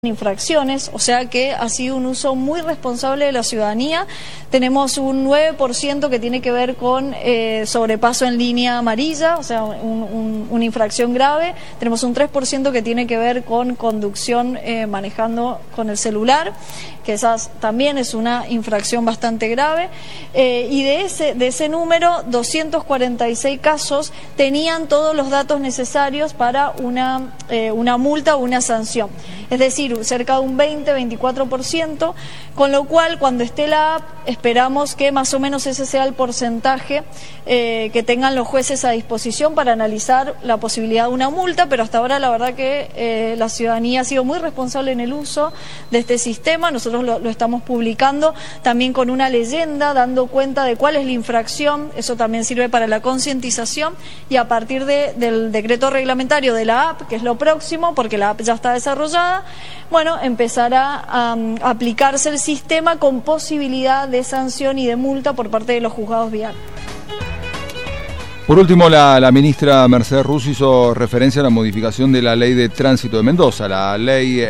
infracciones, o sea que ha sido un uso muy responsable de la ciudadanía. Tenemos un 9% que tiene que ver con sobrepaso en línea amarilla, o sea, una infracción grave. Tenemos un 3% que tiene que ver con conducción manejando con el celular, que esa también es una infracción bastante grave. Y de ese número, 246 casos tenían todos los datos necesarios para una multa o una sanción. Es decir, cerca de un 20-24%, con lo cual cuando esté la app esperamos que más o menos ese sea el porcentaje que tengan los jueces a disposición para analizar la posibilidad de una multa, pero hasta ahora la verdad que la ciudadanía ha sido muy responsable en el uso de este sistema. Nosotros lo estamos publicando también con una leyenda, dando cuenta de cuál es la infracción. Eso también sirve para la concientización, y a partir del decreto reglamentario de la app, que es lo próximo, porque la app ya está desarrollada, bueno, empezará a aplicarse el sistema con posibilidad de sanción y de multa por parte de los juzgados viales. Por último, la ministra Mercedes Rus hizo referencia a la modificación de la Ley de Tránsito de Mendoza, la Ley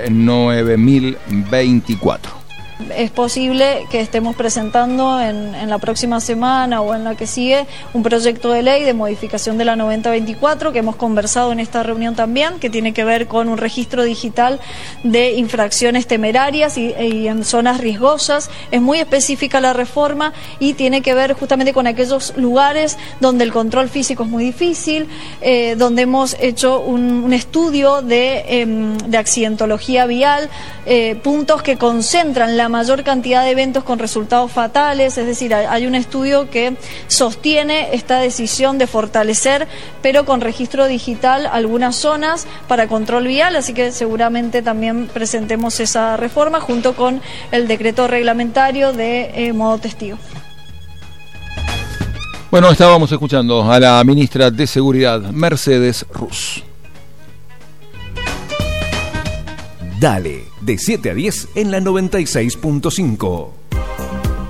9024. Es posible que estemos presentando en la próxima semana o en la que sigue un proyecto de ley de modificación de la 9024 que hemos conversado en esta reunión también, que tiene que ver con un registro digital de infracciones temerarias y en zonas riesgosas. Es muy específica la reforma y tiene que ver justamente con aquellos lugares donde el control físico es muy difícil, donde hemos hecho un estudio de accidentología vial, puntos que concentran la mayor cantidad de eventos con resultados fatales. Es decir, hay un estudio que sostiene esta decisión de fortalecer, pero con registro digital, algunas zonas para control vial, así que seguramente también presentemos esa reforma junto con el decreto reglamentario de modo testigo. Bueno, estábamos escuchando a la ministra de Seguridad, Mercedes Rus. Dale, de 7 a 10 en la 96.5.